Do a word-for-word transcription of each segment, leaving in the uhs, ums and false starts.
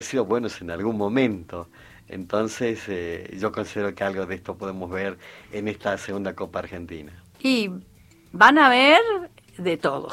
sido buenos en algún momento. Entonces, eh, yo considero que algo de esto podemos ver en esta segunda Copa Argentina. Y van a ver de todo.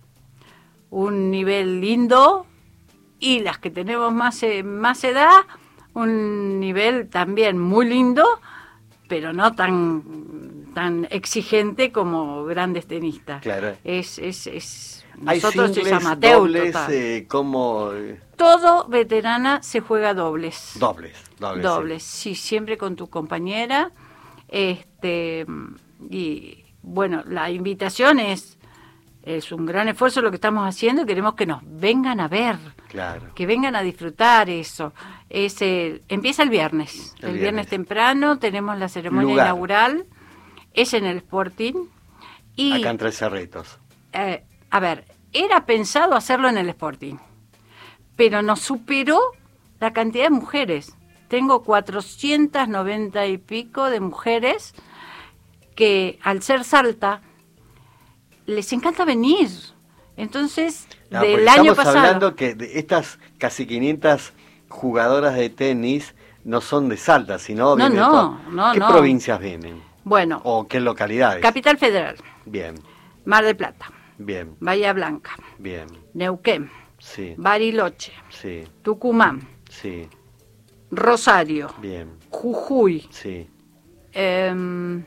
Un nivel lindo y las que tenemos más, eh, más edad, un nivel también muy lindo, pero no tan tan exigente como grandes tenistas. Claro. Es, es, es, Hay nosotros singles, es amateur dobles, total. eh, como... eh, Todo veterana se juega dobles. Dobles, dobles. Dobles, sí. sí, siempre con tu compañera. Este, y bueno, la invitación es, es un gran esfuerzo lo que estamos haciendo y queremos que nos vengan a ver. Claro. Que vengan a disfrutar eso. Es el, empieza el viernes. El El, viernes. viernes temprano tenemos la ceremonia Lugar. inaugural. Es en el Sporting. Y, Acá en Tres Cerritos. eh, a ver, era pensado hacerlo en el Sporting, pero nos superó la cantidad de mujeres. Tengo cuatrocientas noventa y pico de mujeres que, al ser Salta, les encanta venir. Entonces, No, del porque año estamos pasado... hablando que de estas casi quinientas jugadoras de tenis no son de Salta, sino No, vienen de no, todas- no, ¿Qué no. provincias vienen? Bueno, ¿O qué localidades? Capital Federal, Bien, Mar del Plata, bien, Bahía Blanca, bien. Neuquén, Sí, Bariloche, sí, Tucumán, sí, Rosario, bien, Jujuy, sí. em,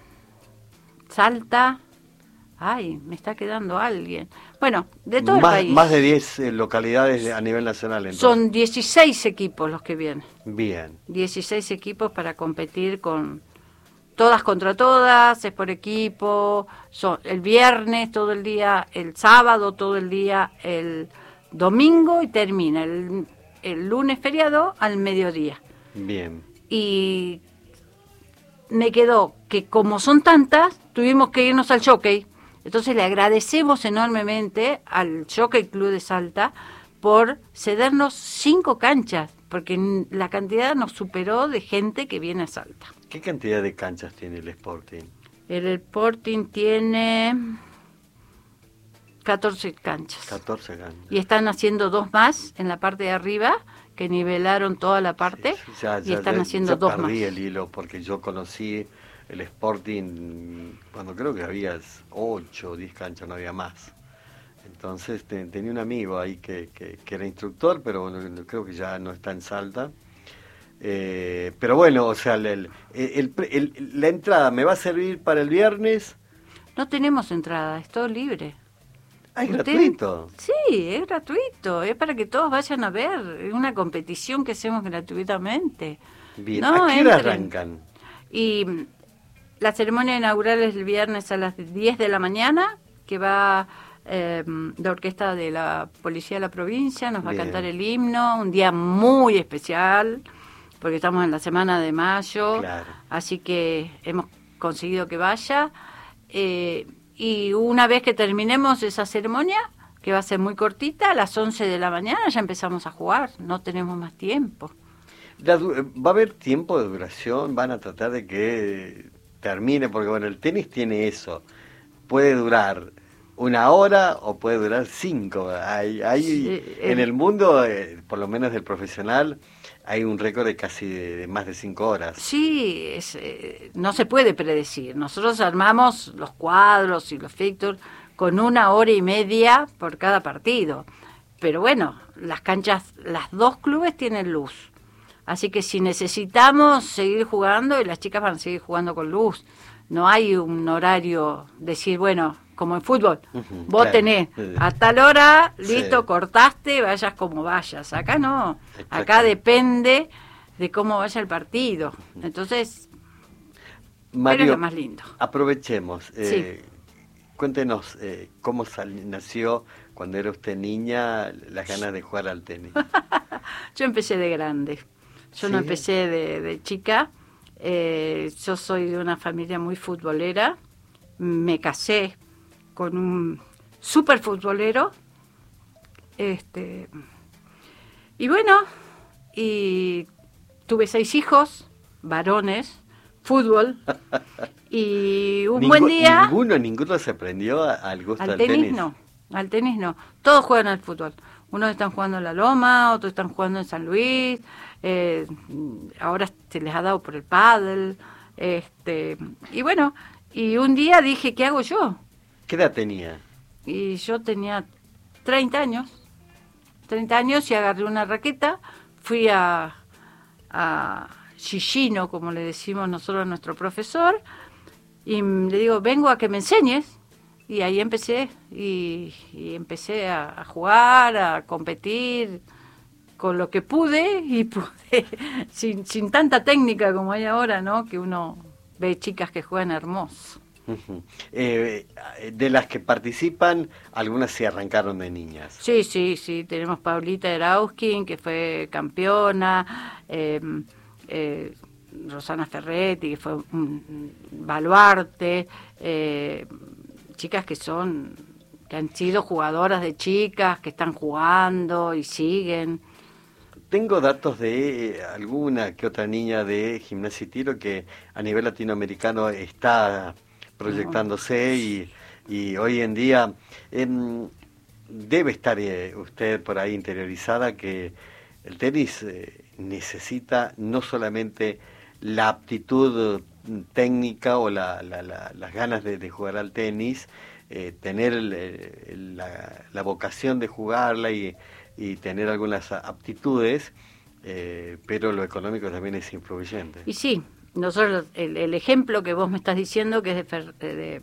Salta. Ay, me está quedando alguien. Bueno, de todo el Más, país. más de diez eh, localidades a nivel nacional, entonces. Son dieciséis equipos los que vienen. Bien, dieciséis equipos para competir con todas contra todas, es por equipo, son el viernes todo el día, el sábado todo el día, el domingo y termina el, el lunes feriado al mediodía. bien. Y me quedó que como son tantas, tuvimos que irnos al Jockey. Entonces le agradecemos enormemente al Jockey Club de Salta por cedernos cinco canchas, porque n- la cantidad nos superó de gente que viene a Salta. ¿Qué cantidad de canchas tiene el Sporting? El Sporting tiene catorce canchas. catorce canchas. Y están haciendo dos más en la parte de arriba, que nivelaron toda la parte, Sí, sí, ya- y ya- están ya- haciendo ya dos más. perdí el hilo porque yo conocí el Sporting cuando creo que había ocho o diez canchas, no había más. Entonces te- tenía un amigo ahí que, que, que era instructor, pero bueno, creo que ya no está en Salta. Eh, pero bueno, o sea, el, el- el- el- la entrada me va a servir para el viernes. No tenemos entrada, es todo libre. Ah, es Usted- gratuito. Sí, es gratuito, es para que todos vayan a ver, es una competición que hacemos gratuitamente. Bien, No, ¿a qué hora entren. arrancan? Y mm, la ceremonia inaugural es el viernes a las diez de la mañana, que va eh, la orquesta de la Policía de la Provincia, nos va Bien. a cantar el himno, un día muy especial, porque estamos en la semana de mayo, Claro. así que hemos conseguido que vaya. Eh, y una vez que terminemos esa ceremonia, que va a ser muy cortita, a las once de la mañana ya empezamos a jugar, no tenemos más tiempo. La du- ¿Va a haber tiempo de duración? ¿Van a tratar de que termine? Porque bueno, el tenis tiene eso. Puede durar una hora o puede durar cinco. Hay, hay Sí, en eh. el mundo, eh, por lo menos del profesional, hay un récord de casi de, de más de cinco horas. Sí, es, eh, no se puede predecir. Nosotros armamos los cuadros y los fixtures con una hora y media por cada partido. Pero bueno, las canchas, las dos clubes tienen luz. Así que si necesitamos seguir jugando, y las chicas van a seguir jugando con luz. No hay un horario, decir, bueno, como en fútbol, Ujú, vos claro. tenés Sí. a tal hora, listo, Sí. cortaste, vayas como vayas. Acá no, acá Exactamente. depende de cómo vaya el partido. Entonces, pero es Mario, lo más lindo. aprovechemos. Eh, Cuéntenos eh, cómo sal- nació cuando era usted niña las ganas de jugar al tenis. Yo empecé de grande. Yo no ¿Sí? empecé de, de chica. Eh, yo soy de una familia muy futbolera. Me casé con un súper futbolero. Este, y bueno, y tuve seis hijos, varones, fútbol. Y un Ningu- buen día... Ninguno, ninguno se prendió a- al gusto Al del tenis, tenis. no, al tenis no. Todos juegan al fútbol. Unos están jugando en La Loma, otros están jugando en San Luis, eh, ahora se les ha dado por el pádel, este, y bueno, y un día dije, ¿qué hago yo? ¿Qué edad tenía? Y yo tenía treinta años, treinta años y agarré una raqueta, fui a, a Gigino, como le decimos nosotros a nuestro profesor, y le digo, vengo a que me enseñes. Y ahí empecé, y, y empecé a, a jugar, a competir con lo que pude, y pude, sin, sin tanta técnica como hay ahora, ¿no? Que uno ve chicas que juegan hermoso. Uh-huh. Eh, de las que participan, algunas se arrancaron de niñas. Sí, sí, sí, tenemos Paulita Erauskin, que fue campeona, eh, eh, Rosana Ferretti, que fue un baluarte, eh, chicas que son, que han sido jugadoras de chicas, que están jugando y siguen. Tengo datos de alguna que otra niña de gimnasia y tiro que a nivel latinoamericano está proyectándose y, y hoy en día eh, debe estar eh, usted por ahí interiorizada que el tenis eh, necesita no solamente la aptitud técnica o la, la, la, las ganas de, de jugar al tenis, eh, tener el, el, la, la vocación de jugarla y, y tener algunas aptitudes, eh, pero lo económico también es influyente. Y sí, nosotros el, el ejemplo que vos me estás diciendo, que es de, Fer, de,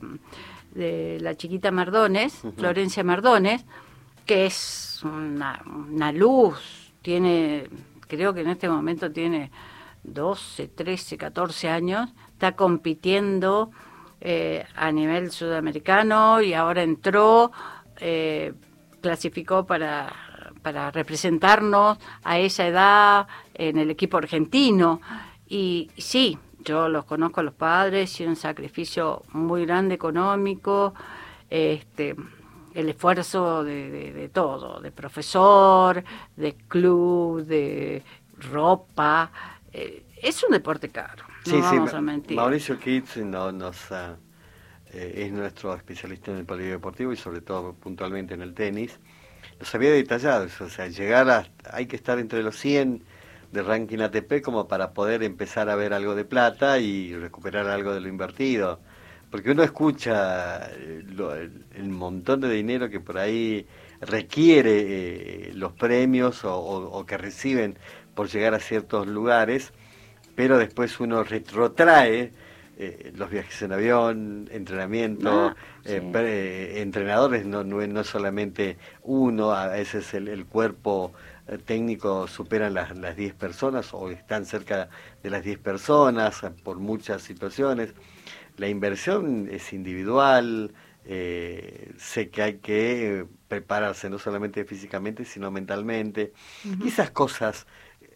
de la chiquita Mardones, uh-huh. Florencia Mardones, que es una, una luz, tiene, creo que en este momento tiene doce, trece, catorce años, está compitiendo eh, a nivel sudamericano y ahora entró, eh, clasificó para, para representarnos a esa edad en el equipo argentino. Y sí, yo los conozco a los padres y un sacrificio muy grande económico, este, el esfuerzo de, de, de todo, de profesor, de club, de ropa. Eh, es un deporte caro, no sí, vamos sí, a mentir. Mauricio Kitz no, nos, uh, eh, es nuestro especialista en el polideportivo y sobre todo puntualmente en el tenis. Los había detallado, o sea, llegar a, hay que estar entre los cien de ranking A T P como para poder empezar a ver algo de plata y recuperar algo de lo invertido. Porque uno escucha lo, el, el montón de dinero que por ahí requiere eh, los premios o, o, o que reciben por llegar a ciertos lugares, pero después uno retrotrae eh, los viajes en avión, entrenamiento, ah, sí. eh, pre, eh, entrenadores, no, no, no solamente uno, a veces el, el cuerpo eh, técnico superan las, las diez personas o están cerca de las diez personas por muchas situaciones. La inversión es individual, eh, sé que hay que prepararse no solamente físicamente, sino mentalmente. Uh-huh. Y esas cosas,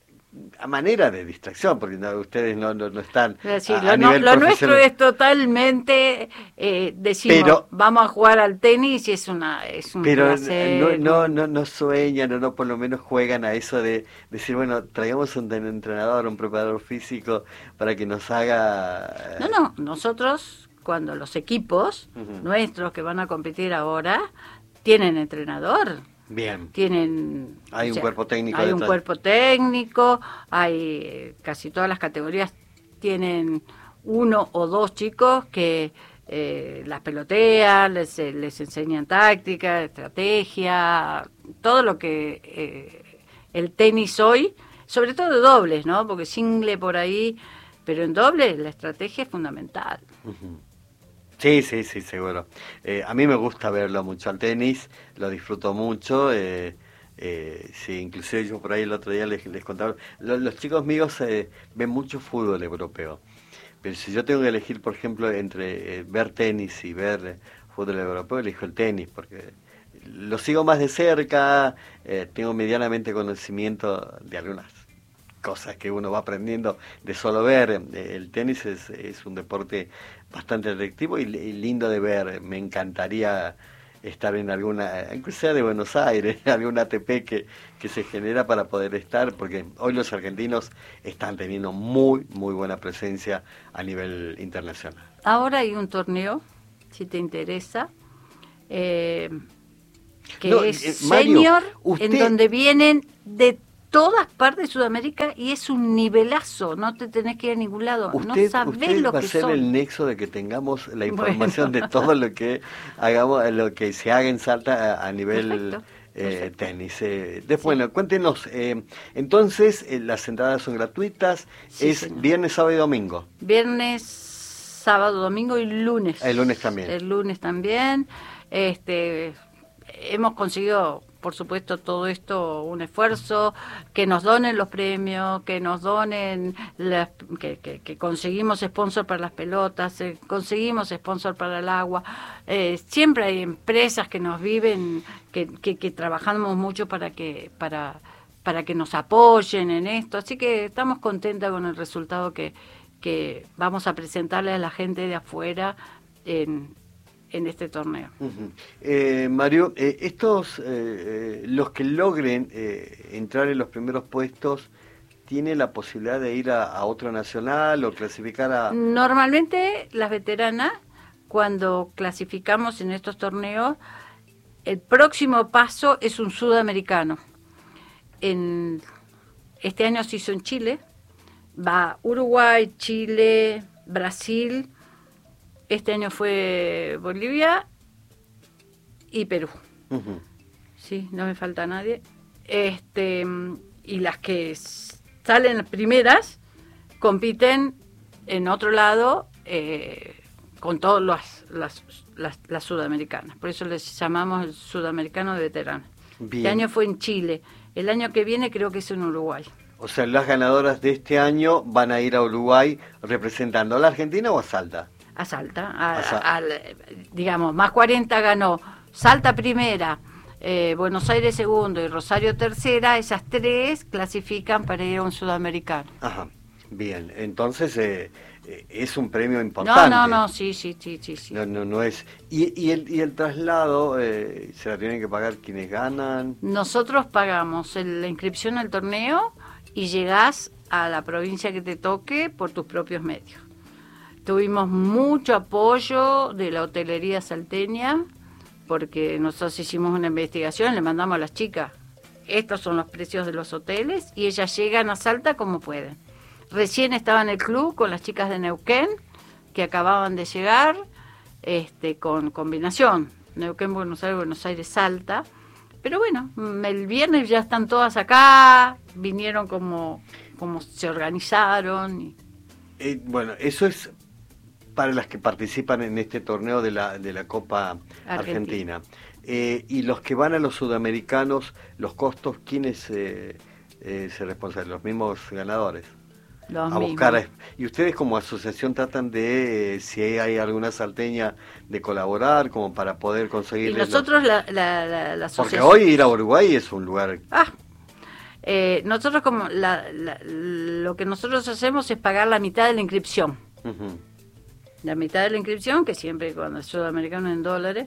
a manera de distracción, porque no, ustedes no, no, no están sí, a, lo, a no, nivel lo nuestro es totalmente, eh, decimos, pero, vamos a jugar al tenis y es una es un pero placer. No, no, no, no sueñan o no por lo menos juegan a eso de decir, bueno, traigamos un entrenador, un preparador físico para que nos haga... No, no, nosotros cuando los equipos uh-huh. nuestros que van a competir ahora tienen entrenador. Bien. Tienen, hay un o sea, cuerpo técnico. Hay detrás. un cuerpo técnico, hay casi todas las categorías tienen uno o dos chicos que eh, las pelotean, les, les enseñan táctica, estrategia, todo lo que eh, el tenis hoy, sobre todo de dobles, ¿no? Porque single por ahí, pero en dobles la estrategia es fundamental. Uh-huh. Sí, sí, sí, seguro. Eh, a mí me gusta verlo mucho al tenis, lo disfruto mucho. Eh, eh, sí, inclusive yo por ahí el otro día les, les contaba, los, los chicos míos eh, ven mucho fútbol europeo. Pero si yo tengo que elegir, por ejemplo, entre eh, ver tenis y ver eh, fútbol europeo, elijo el tenis, porque lo sigo más de cerca, eh, tengo medianamente conocimiento de algunas cosas que uno va aprendiendo de solo ver. El tenis es, es un deporte bastante atractivo y, y lindo de ver. Me encantaría estar en alguna, incluso sea de Buenos Aires, alguna A T P que, que se genera para poder estar, porque hoy los argentinos están teniendo muy, muy buena presencia a nivel internacional. Ahora hay un torneo, si te interesa, eh, que No, es eh, Mario, senior, usted... en donde vienen de todas partes de Sudamérica y es un nivelazo, no te tenés que ir a ningún lado, Usted, no sabés usted lo va que a ser son. el nexo de que tengamos la información Bueno. de todo lo que hagamos, lo que se haga en Salta a, a nivel Perfecto, eh, perfecto. tenis. Eh, de, Sí. Bueno, cuéntenos, eh, entonces eh, las entradas son gratuitas, Sí, es señor. viernes, sábado y domingo. Viernes, sábado, domingo y lunes. El lunes también. El lunes también. Este, hemos conseguido, por supuesto, todo esto, un esfuerzo, que nos donen los premios, que nos donen, las, que, que, que conseguimos sponsor para las pelotas, eh, conseguimos sponsor para el agua. Eh, siempre hay empresas que nos viven, que, que, que trabajamos mucho para que, para, para que nos apoyen en esto. Así que estamos contentas con el resultado que, que vamos a presentarle a la gente de afuera en en este torneo. Uh-huh. eh, Mario, eh, estos, eh, eh, los que logren eh, entrar en los primeros puestos, ¿tiene la posibilidad de ir a, a otro nacional o clasificar a...? Normalmente las veteranas, cuando clasificamos en estos torneos, el próximo paso es un sudamericano. En, este año se hizo en Chile, va Uruguay, Chile, Brasil. Este año fue Bolivia y Perú. Uh-huh. Sí, no me falta nadie. Este, y las que salen primeras compiten en otro lado eh, con todas las, las, las, las sudamericanas. Por eso les llamamos el sudamericano de veteranos. Este año fue en Chile. El año que viene creo que es en Uruguay. O sea, las ganadoras de este año van a ir a Uruguay representando a la Argentina o a Salta. A Salta, a, a Sal- a, a, digamos, más cuarenta ganó Salta primera, eh, Buenos Aires segundo y Rosario tercera, esas tres clasifican para ir a un sudamericano. Ajá, bien, entonces eh, eh, es un premio importante. No, no, no, sí, sí, sí, sí. sí. No, no, no es. ¿Y, y, el, y el traslado eh, se la tienen que pagar quienes ganan? Nosotros pagamos el, la inscripción al torneo y llegás a la provincia que te toque por tus propios medios. Tuvimos mucho apoyo de la hotelería salteña, porque nosotros hicimos una investigación, le mandamos a las chicas, estos son los precios de los hoteles, y ellas llegan a Salta como pueden. Recién estaba en el club con las chicas de Neuquén, que acababan de llegar, este, con combinación, Neuquén, Buenos Aires, Buenos Aires, Salta. Pero bueno, el viernes ya están todas acá, vinieron como, como se organizaron. Y... Eh, bueno, eso es para las que participan en este torneo de la, de la Copa Argentina. Argentina. Eh, y los que van a los sudamericanos, los costos, ¿quiénes eh, eh, se responsan? Los mismos ganadores. Los a mismos. buscar a, y ustedes como asociación tratan de, eh, si hay alguna salteña, de colaborar como para poder conseguir... Y nosotros los... la, la, la, la asociación... Porque hoy ir a Uruguay es un lugar... Ah, eh, nosotros como la, la, lo que nosotros hacemos es pagar la mitad de la inscripción. Uh-huh. La mitad de la inscripción, que siempre cuando es sudamericano en dólares,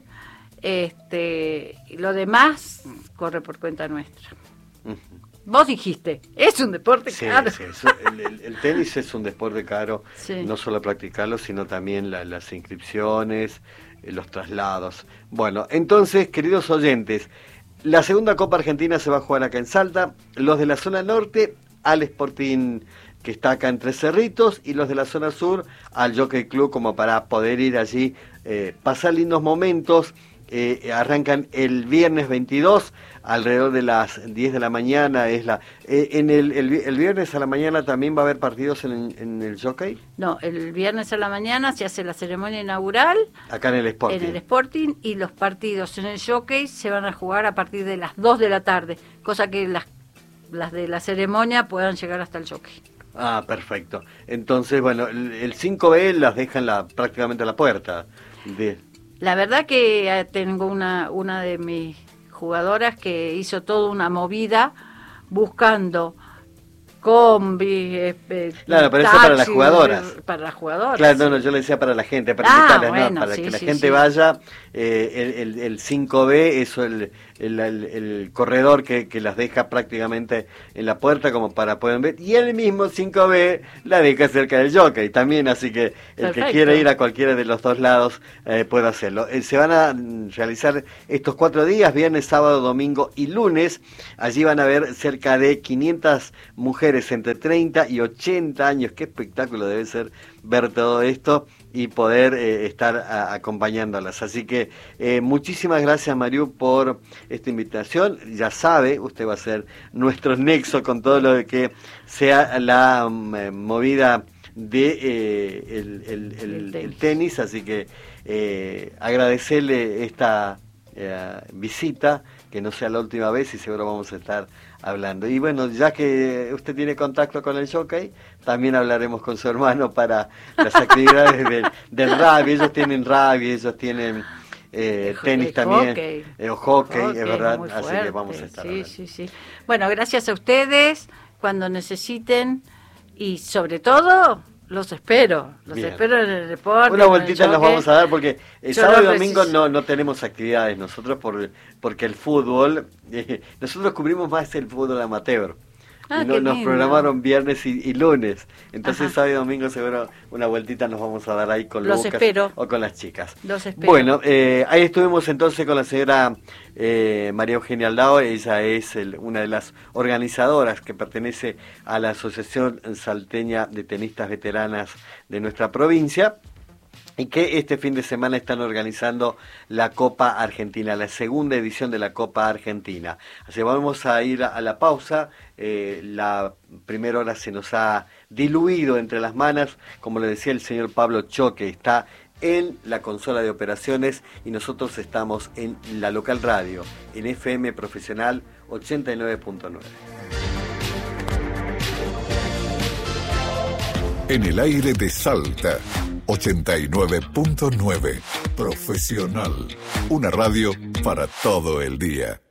este, y lo demás corre por cuenta nuestra. Uh-huh. Vos dijiste, es un deporte sí, caro. Sí, eso, el, el, el tenis es un deporte caro, sí. No solo practicarlo, sino también la, las inscripciones, eh, los traslados. Bueno, entonces, queridos oyentes, la segunda Copa Argentina se va a jugar acá en Salta, los de la zona norte al Sporting que está acá en Tres Cerritos, y los de la zona sur al Jockey Club, como para poder ir allí, eh, pasar lindos momentos. Eh, arrancan el viernes veintidós, alrededor de las diez de la mañana. Es la eh, en el, el, el viernes a la mañana también va a haber partidos en, en el Jockey. No, el viernes a la mañana se hace la ceremonia inaugural. Acá en el Sporting. En el Sporting, y los partidos en el Jockey se van a jugar a partir de las dos de la tarde, cosa que las, las de la ceremonia puedan llegar hasta el Jockey. Ah, perfecto. Entonces, bueno, el, el cinco B las dejan la, prácticamente a la puerta. De... La verdad que tengo una, una de mis jugadoras que hizo toda una movida buscando combi, eh, claro, pero eso para las jugadoras. Para las jugadoras. Claro, no, no, yo le decía para la gente, para ah, invitarles, bueno, no, para sí, que la sí, gente sí. vaya. Eh, el, el, el cinco B, eso, el, el, el, el corredor que, que las deja prácticamente en la puerta como para poder ver. Y el mismo cinco B la deja cerca del jockey también, así que el Perfecto. que quiera ir a cualquiera de los dos lados eh, puede hacerlo. Eh, se van a realizar estos cuatro días, viernes, sábado, domingo y lunes. Allí van a ver cerca de quinientas mujeres entre treinta y ochenta años. Qué espectáculo debe ser ver todo esto y poder eh, estar a, acompañándolas. Así que eh, muchísimas gracias, Mariú, por esta invitación. Ya sabe, usted va a ser nuestro nexo con todo lo de que sea la um, movida de eh, el, el, el, el, tenis. el tenis, así que eh, agradecerle esta eh, visita, que no sea la última vez y seguro vamos a estar hablando. Y bueno, ya que usted tiene contacto con el jockey, también hablaremos con su hermano para las actividades del, del rugby. Ellos tienen rugby, ellos tienen eh, el, tenis el también, hockey. Eh, o hockey, hockey, es verdad, así que vamos a estar sí, hablando. Sí, sí. Bueno, gracias a ustedes, cuando necesiten, y sobre todo, los espero, los Bien. espero en el deporte. Una vueltita nos vamos a dar porque el sábado y domingo preciso. no, no tenemos actividades nosotros por, porque el fútbol, eh, nosotros cubrimos más el fútbol amateur. Ah, y no, nos programaron viernes y, y lunes, entonces Ajá. sábado y domingo seguro una vueltita nos vamos a dar ahí con los Lucas espero. o con las chicas. Los espero. Bueno, eh, ahí estuvimos entonces con la señora eh, María Eugenia Aldao. Ella es el, una de las organizadoras que pertenece a la Asociación Salteña de Tenistas Veteranas de nuestra provincia, y que este fin de semana están organizando la Copa Argentina, la segunda edición de la Copa Argentina. Así que vamos a ir a la pausa. Eh, la primera hora se nos ha diluido entre las manos, como le decía el señor Pablo Choque, está en la consola de operaciones y nosotros estamos en la local radio, en F M Profesional ochenta y nueve punto nueve. En el aire de Salta, ochenta y nueve punto nueve. Profesional. Una radio para todo el día.